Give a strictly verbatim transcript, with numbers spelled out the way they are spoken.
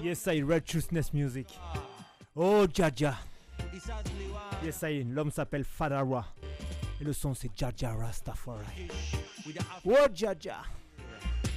Yes, I Righteousness Music. Oh, Jaja. Yes, I l'homme s'appelle Fadara. Et le son, c'est Jaja Rastafari. Oh, Jaja.